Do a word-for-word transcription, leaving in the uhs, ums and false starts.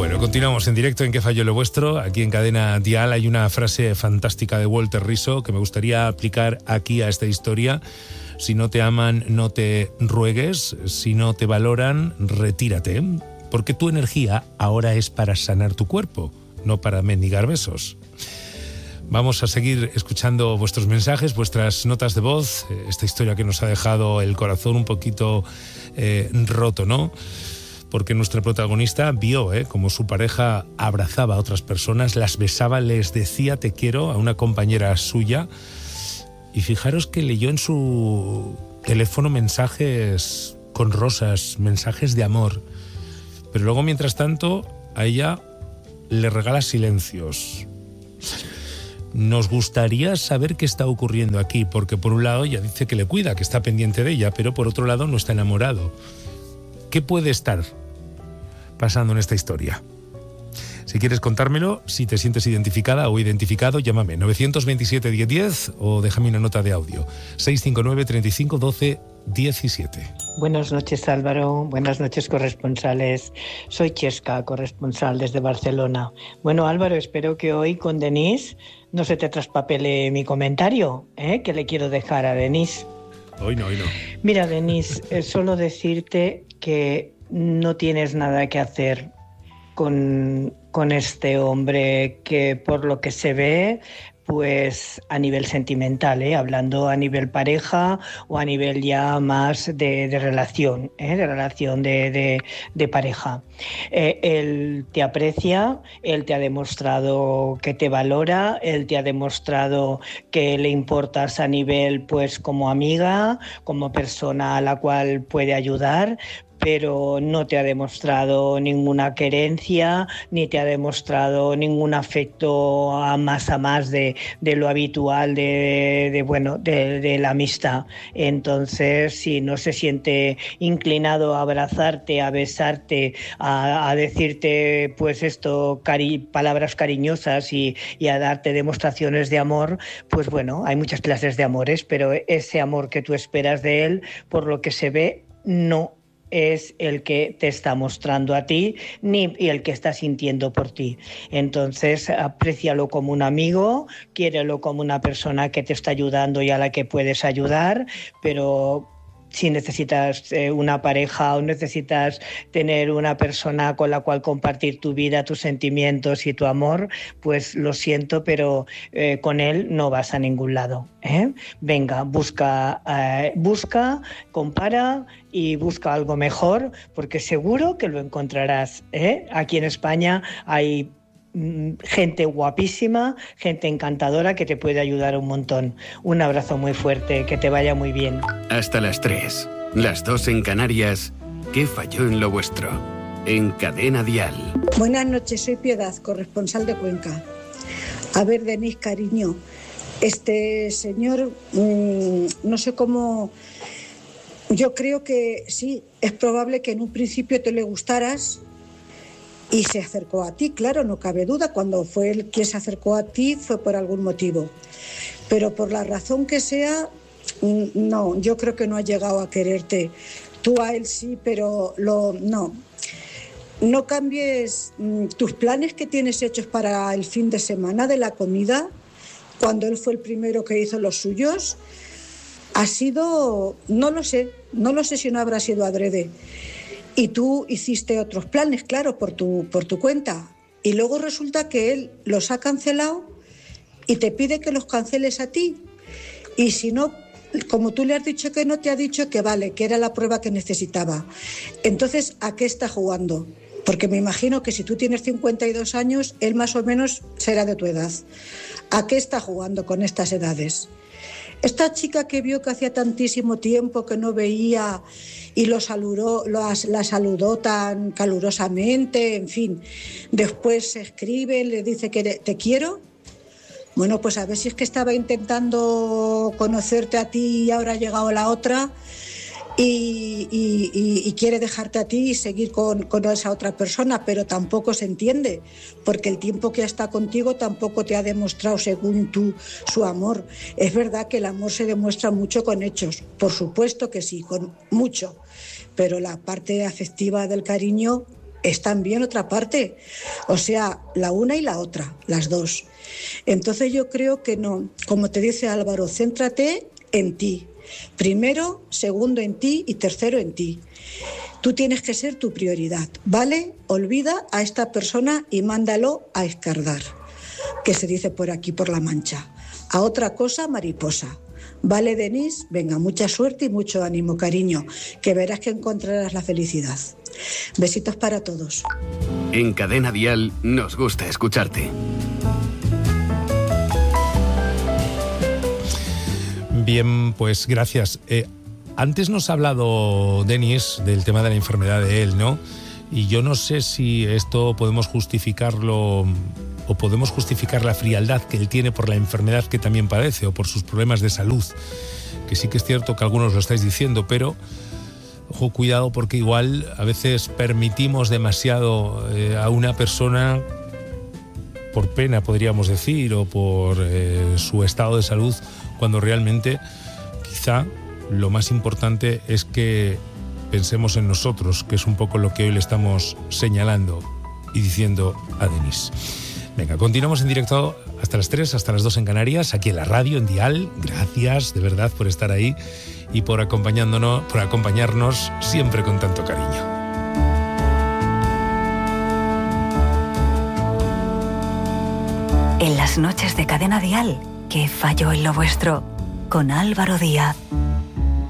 Bueno, continuamos en directo en ¿Qué falló lo vuestro? Aquí en Cadena Dial hay una frase fantástica de Walter Rizzo que me gustaría aplicar aquí a esta historia. Si no te aman, no te ruegues. Si no te valoran, retírate. Porque tu energía ahora es para sanar tu cuerpo, no para mendigar besos. Vamos a seguir escuchando vuestros mensajes, vuestras notas de voz. Esta historia que nos ha dejado el corazón un poquito eh, roto, ¿no? Porque nuestra protagonista vio eh, como su pareja abrazaba a otras personas, las besaba, les decía te quiero a una compañera suya. Y fijaros que leyó en su teléfono mensajes con rosas, mensajes de amor. Pero luego, mientras tanto, a ella le regala silencios. Nos gustaría saber qué está ocurriendo aquí, porque por un lado ella dice que le cuida, que está pendiente de ella, pero por otro lado no está enamorado. ¿Qué puede estar pasando en esta historia? Si quieres contármelo, si te sientes identificada o identificado, llámame nueve dos siete, diez diez o déjame una nota de audio seis cinco nueve, treinta y cinco, doce, diecisiete. Buenas noches, Álvaro. Buenas noches, corresponsales. Soy Chesca, corresponsal desde Barcelona. Bueno, Álvaro, espero que hoy con Denise no se te traspapele mi comentario, ¿eh? que le quiero dejar a Denise. Hoy no, hoy no. Mira, Denise, eh, solo decirte que no tienes nada que hacer con, con este hombre que, por lo que se ve, pues a nivel sentimental, ¿eh? hablando a nivel pareja o a nivel ya más de, de relación, ¿eh? de relación de, de, de pareja. Eh, él te aprecia, él te ha demostrado que te valora, él te ha demostrado que le importas a nivel pues como amiga, como persona a la cual puede ayudar, pero no te ha demostrado ninguna querencia, ni te ha demostrado ningún afecto a más a más de, de lo habitual de, de, bueno, de, de la amistad. Entonces, si no se siente inclinado a abrazarte, a besarte, a, a decirte pues esto, cari- palabras cariñosas y, y a darte demostraciones de amor, pues bueno, hay muchas clases de amores, pero ese amor que tú esperas de él, por lo que se ve, no es el que te está mostrando a ti ni y el que está sintiendo por ti. Entonces, aprécialo como un amigo, quiérelo como una persona que te está ayudando y a la que puedes ayudar, pero si necesitas eh, una pareja o necesitas tener una persona con la cual compartir tu vida, tus sentimientos y tu amor, pues lo siento, pero eh, con él no vas a ningún lado, ¿eh? Venga, busca, eh, busca, compara y busca algo mejor, porque seguro que lo encontrarás, ¿eh? Aquí en España hay gente guapísima, gente encantadora que te puede ayudar un montón. Un abrazo muy fuerte, que te vaya muy bien. Hasta las tres, las dos en Canarias. ¿Qué falló en lo vuestro? En Cadena Dial. Buenas noches, soy Piedad, corresponsal de Cuenca. A ver, Denise, cariño, este señor, mmm, no sé cómo... Yo creo que sí, es probable que en un principio te le gustaras y se acercó a ti, claro, no cabe duda. Cuando fue él quien se acercó a ti fue por algún motivo. Pero por la razón que sea, no, yo creo que no ha llegado a quererte. Tú a él sí, pero lo, no. No cambies mm, tus planes que tienes hechos para el fin de semana de la comida, cuando él fue el primero que hizo los suyos. Ha sido, no lo sé, no lo sé si no habrá sido adrede. Y tú hiciste otros planes, claro, por tu, por tu cuenta. Y luego resulta que él los ha cancelado y te pide que los canceles a ti. Y si no, como tú le has dicho que no, te ha dicho que vale, que era la prueba que necesitaba. Entonces, ¿a qué está jugando? Porque me imagino que si tú tienes cincuenta y dos años, él más o menos será de tu edad. ¿A qué está jugando con estas edades? Esta chica que vio que hacía tantísimo tiempo que no veía y lo saludó, lo, la saludó tan calurosamente, en fin, después se escribe, le dice que te quiero. Bueno, pues a ver si es que estaba intentando conocerte a ti y ahora ha llegado la otra y, y, y, y quiere dejarte a ti y seguir con, con esa otra persona, pero tampoco se entiende, porque el tiempo que está contigo tampoco te ha demostrado, según tú, su amor. Es verdad que el amor se demuestra mucho con hechos, por supuesto que sí, con mucho, pero la parte afectiva del cariño están bien otra parte. O sea, la una y la otra, las dos. Entonces yo creo que no. Como te dice Álvaro, céntrate en ti. Primero, segundo en ti y tercero en ti. Tú tienes que ser tu prioridad, ¿vale? Olvida a esta persona y mándalo a escardar, que se dice por aquí, por La Mancha. A otra cosa, mariposa. Vale, Denise, venga, mucha suerte y mucho ánimo, cariño, que verás que encontrarás la felicidad. Besitos para todos. En Cadena Dial nos gusta escucharte. Bien, pues gracias. Eh, antes nos ha hablado Denis del tema de la enfermedad de él, ¿no? Y yo no sé si esto podemos justificarlo o podemos justificar la frialdad que él tiene por la enfermedad que también padece o por sus problemas de salud, que sí que es cierto que algunos lo estáis diciendo, pero ojo, cuidado, porque igual a veces permitimos demasiado eh, a una persona por pena, podríamos decir, o por eh, su estado de salud, cuando realmente quizá lo más importante es que pensemos en nosotros, que es un poco lo que hoy le estamos señalando y diciendo a Denis. Venga, continuamos en directo hasta las tres, hasta las dos en Canarias, aquí en la radio, en Dial. Gracias de verdad por estar ahí y por acompañándonos, por acompañarnos siempre con tanto cariño. En las noches de Cadena Dial, ¿qué falló en lo vuestro? Con Álvaro Díaz.